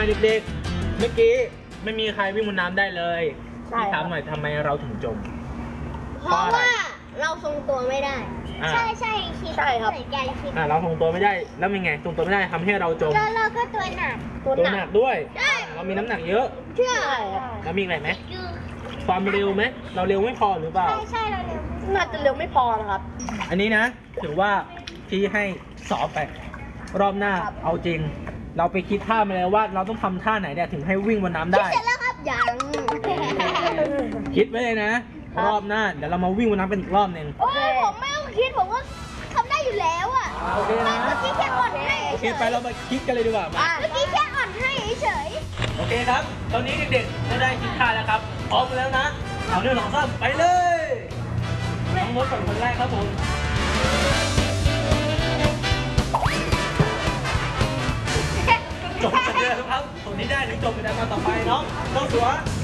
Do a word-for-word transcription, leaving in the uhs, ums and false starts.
เด็กๆเมื่อกี้ไม่มีใครวิ่งบนน้ำได้เลยพี่ถามหน่อยทำไมเราถึงจมเพราะว่าเราทรงตัวไม่ได้ใช่ใช่คิดใช่ครับเหมือนกันคิดอ่าเราทรงตัวไม่ได้แล้วเป็นไงทรงตัวไม่ได้ทำให้เราจมแล้วเราก็ตัวหนักตัวหนักด้วยเรามีน้ำหนักเยอะใช่แล้วมีอะไรไหมความเร็วไหมเราเร็วไม่พอหรือเปล่าใช่ใช่เราเร็วน่าจะเร็วไม่พอนะครับอันนี้นะถือว่าพี่ให้สอบไปรอบหน้าเอาจริงเราไปคิดท่ามาแล้วว่าเราต้องทำท่าไหนเนี่ยถึงให้วิ่งบนน้ำได้เสร็จแล้วครับยังคิดไว้เลยนะรอบหน้าเดี๋ยวเรามาวิ่งบนน้ำกันอีกรอบหนึ่งโอ้ยผมไม่ต้องคิดผมก็ทำได้อยู่แล้วอ่ะโอเคนะเมื่อกี้แค่อ่อนให้โอเคไปเรามาคิดกันเลยดีกว่าเมื่อกี้แค่อ่อนให้เฉยโอเคครับตอนนี้เด็กๆก็ได้คิดท่าแล้วครับพร้อมแล้วนะเอาหนึ่งสองสามไปเลยน้องมดเป็นคนแรกครับผมจบกันเลยครับคนที่ได้ถึงจบกันมาต่อไปเนาะน้องสัว